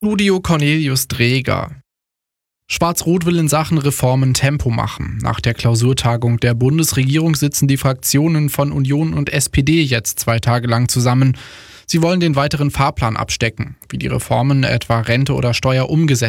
Studio Cornelius Dreger. Schwarz-Rot will in Sachen Reformen Tempo machen. Nach der Klausurtagung der Bundesregierung sitzen die Fraktionen von Union und SPD jetzt 2 Tage lang zusammen. Sie wollen den weiteren Fahrplan abstecken, wie die Reformen etwa Rente oder Steuer umgesetzt